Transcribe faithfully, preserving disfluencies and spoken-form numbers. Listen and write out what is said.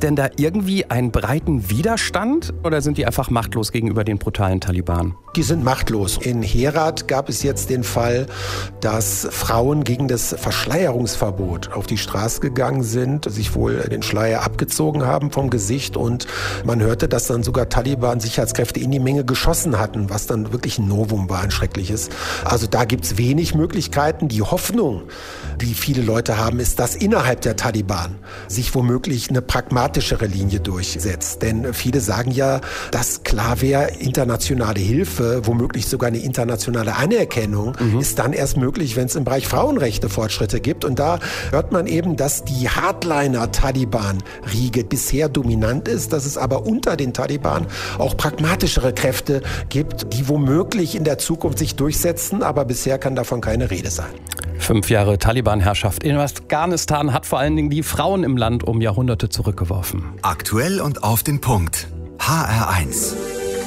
denn da irgendwie einen breiten Widerstand oder sind die einfach machtlos gegenüber den brutalen Taliban? Die sind machtlos. In Herat gab es jetzt den Fall, dass Frauen gegen das Verschleierungsverbot auf die Straße gegangen sind, sich wohl den Schleier abgezogen haben vom Gesicht und man hörte, dass dann sogar Taliban-Sicherheitskräfte in die Menge geschossen hatten, was dann wirklich ein Novum war, ein schreckliches. Also da gibt es wenig Möglichkeiten. Die Hoffnung, die viele Leute haben, ist, dass innerhalb der Taliban sich womöglich eine pragmatischere Linie durchsetzt. Denn viele sagen ja, dass klar wäre, internationale Hilfe, womöglich sogar eine internationale Anerkennung, mhm. ist dann erst möglich, wenn es im Bereich Frauenrechte Fortschritte gibt. Und da hört man eben, dass die Hardliner-Taliban-Riege bisher dominant ist, dass es aber unter den Taliban auch pragmatischere Kräfte gibt, die womöglich in der Zukunft sich durchsetzen, aber bisher kann davon keine Rede sein. Fünf Jahre Taliban-Herrschaft in Afghanistan hat vor allen Dingen die Frauen im Land um Jahrhunderte zurückgeworfen. Aktuell und auf den Punkt. H R eins.